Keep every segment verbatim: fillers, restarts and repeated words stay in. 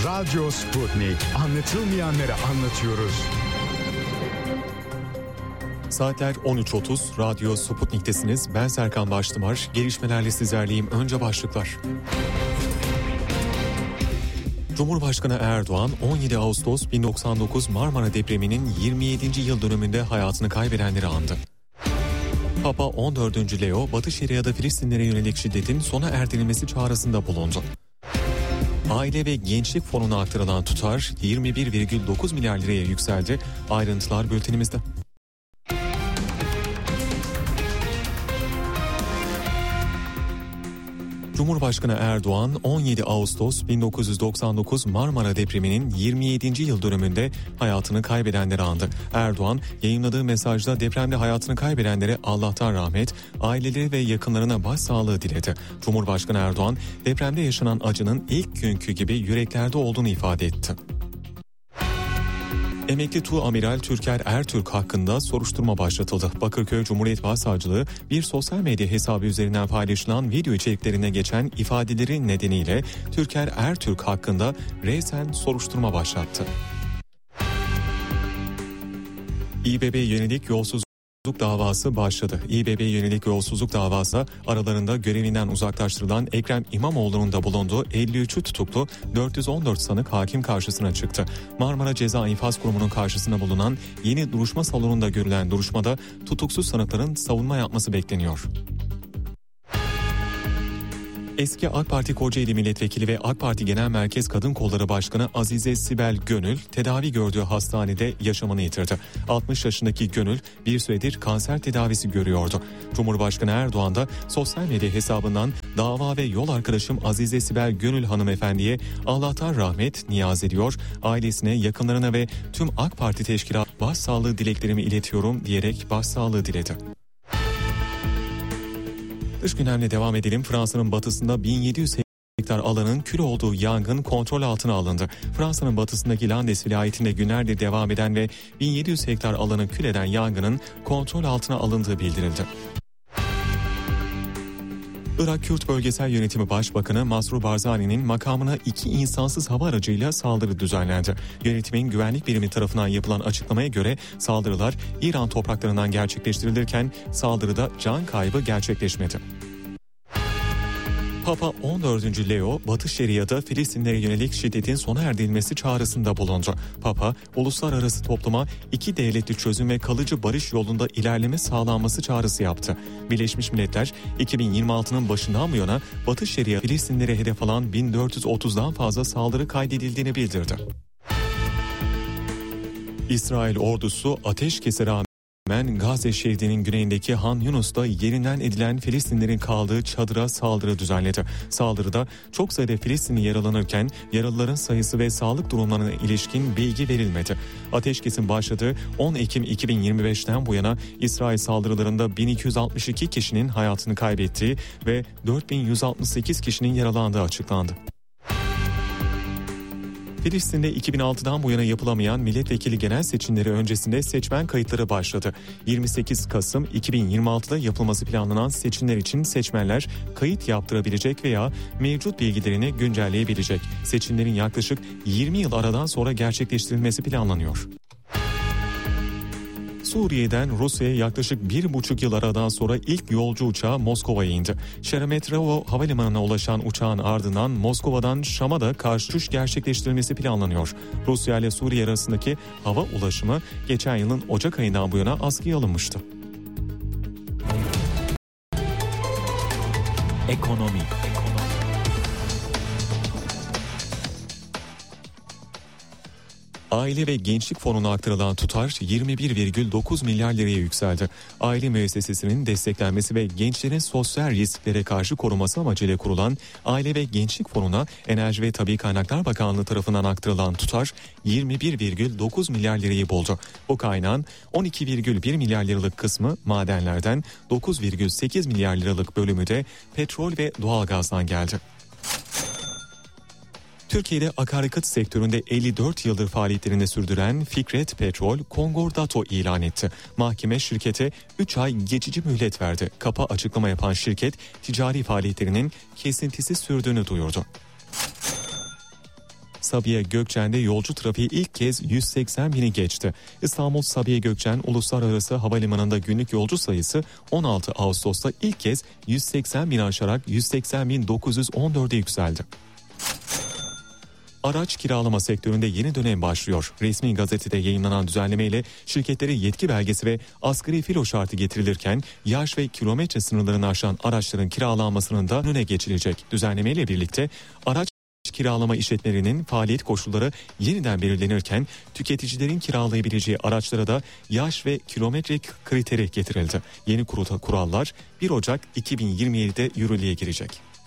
Radyo Sputnik. Anlatılmayanları anlatıyoruz. Saatler on üç otuz, Radyo Sputnik'tesiniz. Ben Serkan Baştımar. Gelişmelerle sizlerleyim. Önce başlıklar. Cumhurbaşkanı Erdoğan on yedi Ağustos bin doksan dokuz Marmara depreminin yirmi yedinci yıl dönümünde hayatını kaybedenleri andı. Papa on dördüncü Leo, Batı Şeria'da Filistinlere yönelik şiddetin sona erdirilmesi çağrısında bulundu. Aile ve Gençlik Fonu'na aktarılan tutar yirmi bir virgül dokuz milyar liraya yükseldi. Ayrıntılar bültenimizde. Cumhurbaşkanı Erdoğan on yedi Ağustos bin dokuz yüz doksan dokuz Marmara depreminin yirmi yedinci yıl dönümünde hayatını kaybedenleri andı. Erdoğan yayınladığı mesajda depremde hayatını kaybedenlere Allah'tan rahmet, aileleri ve yakınlarına başsağlığı diledi. Cumhurbaşkanı Erdoğan depremde yaşanan acının ilk günkü gibi yüreklerde olduğunu ifade etti. Emekli Tuğamiral Türker Ertürk hakkında soruşturma başlatıldı. Bakırköy Cumhuriyet Başsavcılığı bir sosyal medya hesabı üzerinden paylaşılan video içeriklerine geçen ifadeleri nedeniyle Türker Ertürk hakkında resen soruşturma başlattı. İBB'ye yönelik yolsuzluk davası başladı. İBB'ye yönelik yolsuzluk davası aralarında görevinden uzaklaştırılan Ekrem İmamoğlu'nun da bulunduğu elli üçü tutuklu dört yüz on dört sanık hakim karşısına çıktı. Marmara Ceza İnfaz Kurumu'nun karşısında bulunan yeni duruşma salonunda görülen duruşmada tutuksuz sanıkların savunma yapması bekleniyor. Eski AK Parti Kocaeli Milletvekili ve AK Parti Genel Merkez Kadın Kolları Başkanı Azize Sibel Gönül tedavi gördüğü hastanede yaşamını yitirdi. altmış yaşındaki Gönül bir süredir kanser tedavisi görüyordu. Cumhurbaşkanı Erdoğan da sosyal medya hesabından dava ve yol arkadaşım Azize Sibel Gönül hanımefendiye Allah'tan rahmet niyaz ediyor, ailesine, yakınlarına ve tüm AK Parti teşkilatı başsağlığı dileklerimi iletiyorum diyerek başsağlığı diledi. Dış gündemle devam edelim. Fransa'nın batısında bin yedi yüz hektar alanın kül olduğu yangın kontrol altına alındı. Fransa'nın batısındaki Landes vilayetinde günlerdir devam eden ve bin yedi yüz hektar alanı kül eden yangının kontrol altına alındığı bildirildi. Irak Kürt Bölgesel Yönetimi Başbakanı Masrur Barzani'nin makamına iki insansız hava aracıyla saldırı düzenlendi. Yönetimin güvenlik birimi tarafından yapılan açıklamaya göre saldırılar İran topraklarından gerçekleştirilirken saldırıda can kaybı gerçekleşmedi. Papa on dördüncü Leo, Batı Şeria'da Filistinlere yönelik şiddetin sona erdirilmesi çağrısında bulundu. Papa, uluslararası topluma iki devletli çözüm ve kalıcı barış yolunda ilerleme sağlanması çağrısı yaptı. Birleşmiş Milletler, iki bin yirmi altının başından bu yana Batı Şeria Filistinlere hedef alan bin dört yüz otuzdan fazla saldırı kaydedildiğini bildirdi. İsrail ordusu ateşkese rağmen Gazze şehrinin güneyindeki Han Yunus'ta yerinden edilen Filistinlerin kaldığı çadıra saldırı düzenledi. Saldırıda çok sayıda Filistinli yaralanırken yaralıların sayısı ve sağlık durumlarına ilişkin bilgi verilmedi. Ateşkesin başladığı on Ekim iki bin yirmi beşten bu yana İsrail saldırılarında bin iki yüz altmış iki kişinin hayatını kaybettiği ve dört bin yüz altmış sekiz kişinin yaralandığı açıklandı. Filistin'de iki bin altıdan bu yana yapılamayan milletvekili genel seçimleri öncesinde seçmen kayıtları başladı. yirmi sekiz Kasım iki bin yirmi altıda yapılması planlanan seçimler için seçmenler kayıt yaptırabilecek veya mevcut bilgilerini güncelleyebilecek. Seçimlerin yaklaşık yirmi yıl aradan sonra gerçekleştirilmesi planlanıyor. Suriye'den Rusya'ya yaklaşık bir buçuk yıl aradan sonra ilk yolcu uçağı Moskova'ya indi. Şeremetyevo havalimanına ulaşan uçağın ardından Moskova'dan Şam'a da karşı uçuş gerçekleştirilmesi planlanıyor. Rusya ile Suriye arasındaki hava ulaşımı geçen yılın Ocak ayından bu yana askıya alınmıştı. Ekonomi. Aile ve Gençlik Fonu'na aktarılan tutar yirmi bir virgül dokuz milyar liraya yükseldi. Aile müessesesinin desteklenmesi ve gençlerin sosyal risklere karşı koruması amacıyla kurulan Aile ve Gençlik Fonu'na Enerji ve Tabii Kaynaklar Bakanlığı tarafından aktarılan tutar yirmi bir virgül dokuz milyar lirayı buldu. Bu kaynağın on iki virgül bir milyar liralık kısmı madenlerden, dokuz virgül sekiz milyar liralık bölümü de petrol ve doğalgazdan geldi. Türkiye'de akaryakıt sektöründe elli dört yıldır faaliyetlerini sürdüren Fikret Petrol, Konkordato ilan etti. Mahkeme şirkete üç ay geçici mühlet verdi. Kapa açıklama yapan şirket, ticari faaliyetlerinin kesintisiz sürdüğünü duyurdu. Sabiha Gökçen'de yolcu trafiği ilk kez yüz seksen bini geçti. İstanbul Sabiha Gökçen Uluslararası Havalimanı'nda günlük yolcu sayısı on altı Ağustos'ta ilk kez yüz seksen bini aşarak yüz seksen bin dokuz yüz on dörde yükseldi. Araç kiralama sektöründe yeni dönem başlıyor. Resmi gazetede yayınlanan düzenlemeyle şirketlere yetki belgesi ve asgari filo şartı getirilirken yaş ve kilometre sınırlarını aşan araçların kiralanmasının da önüne geçilecek. Düzenlemeyle birlikte araç kiralama işletmelerinin faaliyet koşulları yeniden belirlenirken tüketicilerin kiralayabileceği araçlara da yaş ve kilometre kriteri getirildi. Yeni kurallar bir Ocak iki bin yirmi yedide yürürlüğe girecek.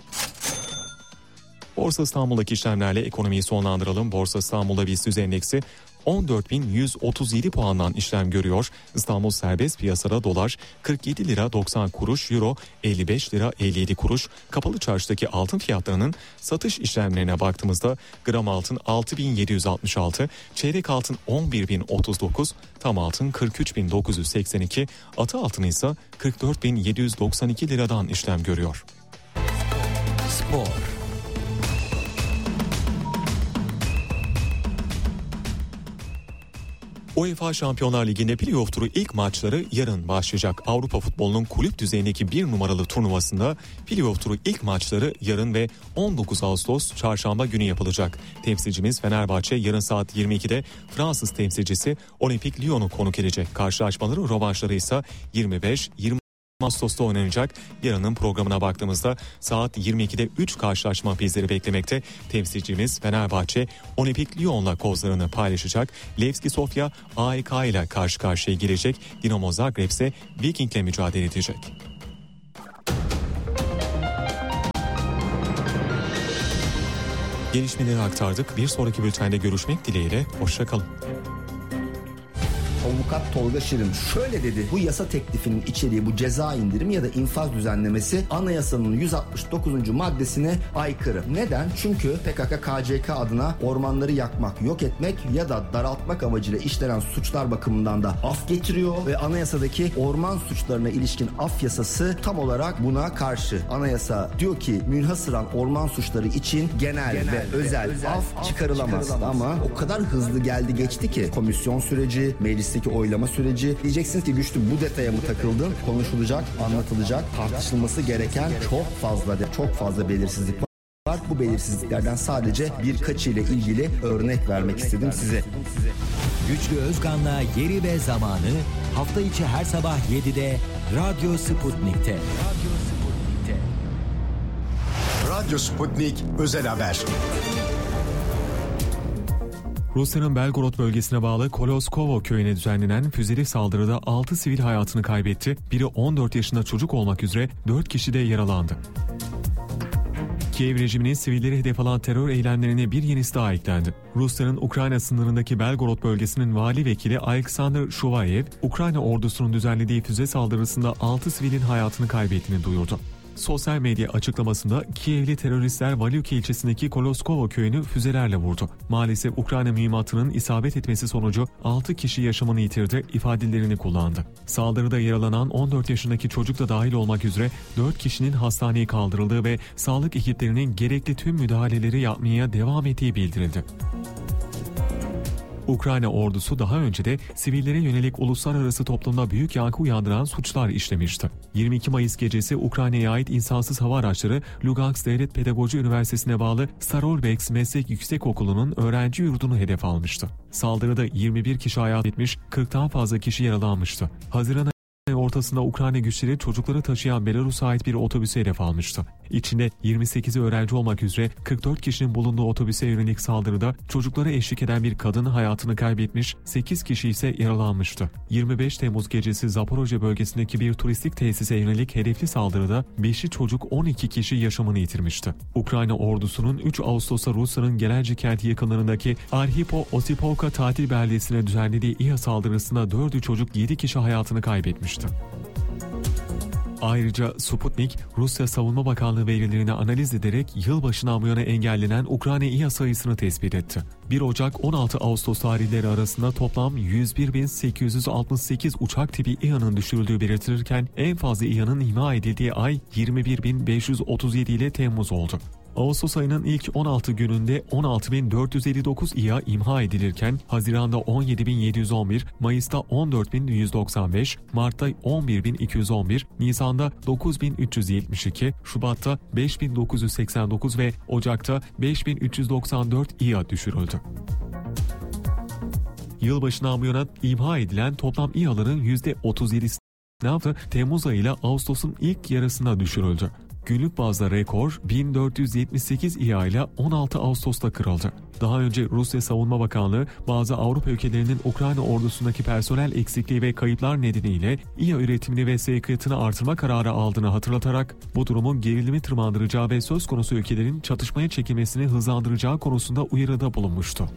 Borsa İstanbul'daki işlemlerle ekonomiyi sonlandıralım. Borsa İstanbul'da BIST yüz endeksi on dört bin yüz otuz yedi puandan işlem görüyor. İstanbul serbest piyasada dolar kırk yedi lira doksan kuruş, euro elli beş lira elli yedi kuruş. Kapalı çarşıdaki altın fiyatlarının satış işlemlerine baktığımızda gram altın altı bin yedi yüz altmış altı, çeyrek altın on bir bin otuz dokuz, tam altın kırk üç bin dokuz yüz seksen iki, atı altın ise kırk dört bin yedi yüz doksan iki liradan işlem görüyor. Spor. UEFA Şampiyonlar Ligi'nde playoff turu ilk maçları yarın başlayacak. Avrupa futbolunun kulüp düzeyindeki bir numaralı turnuvasında playoff turu ilk maçları yarın ve on dokuz Ağustos çarşamba günü yapılacak. Temsilcimiz Fenerbahçe yarın saat yirmi ikide Fransız temsilcisi Olympique Lyon'u konuk edecek. Karşılaşmaların rövanşları ise yirmi beş yirmi Ağustos'ta oynanacak. Yarının programına baktığımızda saat yirmi ikide üç karşılaşma bizleri beklemekte. Temsilcimiz Fenerbahçe Olympique Lyon'la kozlarını paylaşacak. Levski Sofya A E K ile karşı karşıya gelecek. Dinamo Zagreb ise Viking'le mücadele edecek. Gelişmeleri aktardık. Bir sonraki bültende görüşmek dileğiyle. Hoşça kalın. Avukat Tolga Şirin şöyle dedi: bu yasa teklifinin içeriği, bu ceza indirimi ya da infaz düzenlemesi anayasanın yüz altmış dokuzuncu maddesine aykırı. Neden? Çünkü P K K K C K adına ormanları yakmak, yok etmek ya da daraltmak amacıyla işlenen suçlar bakımından da af getiriyor ve anayasadaki orman suçlarına ilişkin af yasası tam olarak buna karşı. Anayasa diyor ki münhasıran orman suçları için genel, genel ve, ve özel, özel af, af çıkarılamaz. çıkarılamaz. Ama o kadar hızlı geldi geçti ki komisyon süreci, meclis oylama süreci. Diyeceksiniz ki Güçlü, bu detaya mı takıldın? Konuşulacak, anlatılacak, tartışılması gereken çok fazla çok fazla belirsizlik var. Bu belirsizliklerden sadece birkaçı ile ilgili örnek vermek istedim size. Güçlü Özkan'la Yeri ve Zamanı hafta içi her sabah yedide Radyo Sputnik'te. Radyo Sputnik'te. Radyo Sputnik özel haber. Rusya'nın Belgorod bölgesine bağlı Koloskovo köyüne düzenlenen füzeli saldırıda altı sivil hayatını kaybetti. Biri on dört yaşında çocuk olmak üzere dört kişi de yaralandı. Kiev rejiminin sivilleri hedef alan terör eylemlerine bir yenisi daha eklendi. Rusya'nın Ukrayna sınırındaki Belgorod bölgesinin vali vekili Alexander Shuvayev, Ukrayna ordusunun düzenlediği füze saldırısında altı sivilin hayatını kaybettiğini duyurdu. Sosyal medya açıklamasında Kievli teröristler Valyuki ilçesindeki Koloskovo köyünü füzelerle vurdu. Maalesef Ukrayna mühimmatının isabet etmesi sonucu altı kişi yaşamını yitirdi ifadelerini kullandı. Saldırıda yaralanan on dört yaşındaki çocuk da dahil olmak üzere dört kişinin hastaneye kaldırıldığı ve sağlık ekiplerinin gerekli tüm müdahaleleri yapmaya devam ettiği bildirildi. Ukrayna ordusu daha önce de sivillere yönelik uluslararası toplumda büyük yankı uyandıran suçlar işlemişti. yirmi iki Mayıs gecesi Ukrayna'ya ait insansız hava araçları Lugansk Devlet Pedagoji Üniversitesi'ne bağlı Starolbex Meslek Yüksekokulu'nun öğrenci yurdunu hedef almıştı. Saldırıda yirmi bir kişi hayat etmiş, kırktan fazla kişi yaralanmıştı. Haziran ortasında Ukrayna güçleri çocukları taşıyan Belarus'a ait bir otobüse hedef almıştı. İçinde yirmi sekizi öğrenci olmak üzere kırk dört kişinin bulunduğu otobüse yönelik saldırıda çocuklara eşlik eden bir kadın hayatını kaybetmiş, sekiz kişi ise yaralanmıştı. yirmi beş Temmuz gecesi Zaporojye bölgesindeki bir turistik tesise yönelik hedefli saldırıda beşi çocuk on iki kişi yaşamını yitirmişti. Ukrayna ordusunun üç Ağustos'ta Rusya'nın Gelenci kenti yakınlarındaki Arhipo-Osipovka tatil beldesine düzenlediği İHA saldırısında dördü çocuk yedi kişi hayatını kaybetmişti. Ayrıca Sputnik, Rusya Savunma Bakanlığı verilerini analiz ederek yılbaşından bu yana engellenen Ukrayna İHA sayısını tespit etti. bir Ocak on altı Ağustos tarihleri arasında toplam yüz bir bin sekiz yüz altmış sekiz uçak tipi İHA'nın düşürüldüğü belirtilirken en fazla İHA'nın imha edildiği ay yirmi bir bin beş yüz otuz yedi ile Temmuz oldu. Ağustos ayının ilk on altı gününde on altı bin dört yüz elli dokuz İHA imha edilirken Haziran'da on yedi bin yedi yüz on bir, Mayıs'ta on dört bin yüz doksan beş, Mart'ta on bir bin iki yüz on bir, Nisan'da dokuz bin üç yüz yetmiş iki, Şubat'ta beş bin dokuz yüz seksen dokuz ve Ocak'ta beş bin üç yüz doksan dört İHA düşürüldü. Yılbaşından bu yana imha edilen toplam İHA'ların yüzde otuz yedisi Temmuz ayı ile Ağustos'un ilk yarısına düşürüldü. Günlük bazda rekor bin dört yüz yetmiş sekiz İHA ile on altı Ağustos'ta kırıldı. Daha önce Rusya Savunma Bakanlığı bazı Avrupa ülkelerinin Ukrayna ordusundaki personel eksikliği ve kayıplar nedeniyle İHA üretimini ve sevkiyatını artırma kararı aldığını hatırlatarak bu durumun gerilimi tırmandıracağı ve söz konusu ülkelerin çatışmaya çekilmesini hızlandıracağı konusunda uyarıda bulunmuştu.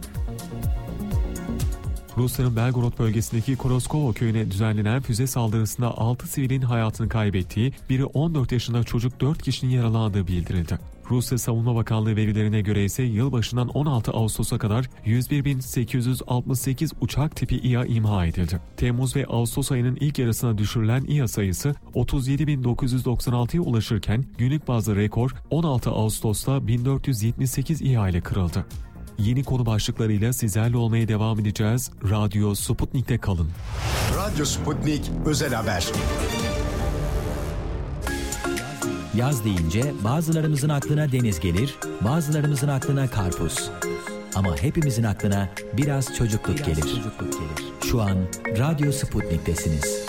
Rusya'nın Belgorod bölgesindeki Koroskovo köyüne düzenlenen füze saldırısında altı sivilin hayatını kaybettiği, biri on dört yaşında çocuk dört kişinin yaralandığı bildirildi. Rusya Savunma Bakanlığı verilerine göre ise yılbaşından on altı Ağustos'a kadar yüz bir bin sekiz yüz altmış sekiz uçak tipi İHA imha edildi. Temmuz ve Ağustos ayının ilk yarısına düşürülen İHA sayısı otuz yedi bin dokuz yüz doksan altıya ulaşırken günlük bazda rekor on altı Ağustos'ta bin dört yüz yetmiş sekiz İHA ile kırıldı. Yeni konu başlıklarıyla sizlerle olmaya devam edeceğiz. Radyo Sputnik'te kalın. Radyo Sputnik Özel Haber. Yaz deyince bazılarımızın aklına deniz gelir, bazılarımızın aklına karpuz. Ama hepimizin aklına biraz çocukluk gelir. Şu an Radyo Sputnik'tesiniz.